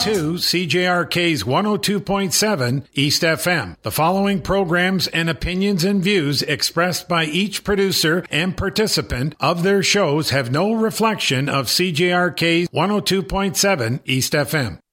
to CJRK's 102.7 East FM. The following programs and opinions and views expressed by each producer and participant of their shows have no reflection of CJRK's 102.7 East FM.